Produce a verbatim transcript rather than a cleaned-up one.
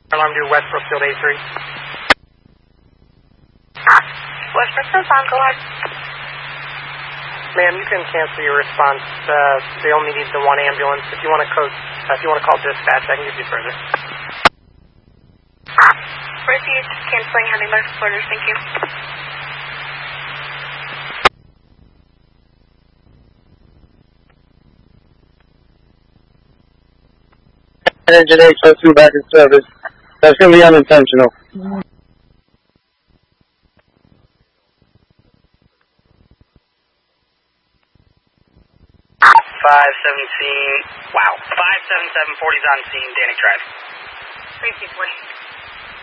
Alarm due West Brookfield A three. West Brookfield, on, go ahead. Ma'am, you can cancel your response. Uh, they only need the one ambulance. If you want to code, uh, if you want to call dispatch, I can give you further. Proceed. Canceling heavy medical orders. Thank you. Engine H O two back in service. That's going to be unintentional. five seventeen, wow, five seven seven, forty's on scene, Danik Drive. three two forty.